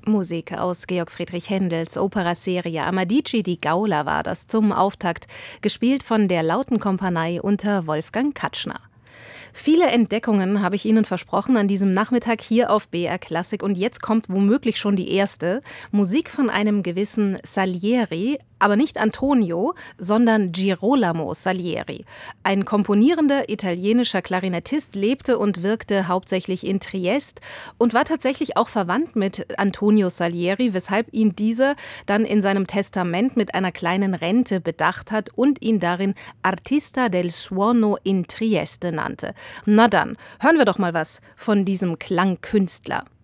Musik aus Georg Friedrich Händels Operaserie Amadigi di Gaula war das zum Auftakt, gespielt von der Lautenkompanie unter Wolfgang Katschner. Viele Entdeckungen habe ich Ihnen versprochen an diesem Nachmittag hier auf BR Klassik und jetzt kommt womöglich schon die erste. Musik von einem gewissen Salieri, aber nicht Antonio, sondern Girolamo Salieri. Ein komponierender italienischer Klarinettist, lebte und wirkte hauptsächlich in Triest und war tatsächlich auch verwandt mit Antonio Salieri, weshalb ihn dieser dann in seinem Testament mit einer kleinen Rente bedacht hat und ihn darin Artista del Suono in Trieste nannte. Na dann, hören wir doch mal was von diesem Klangkünstler.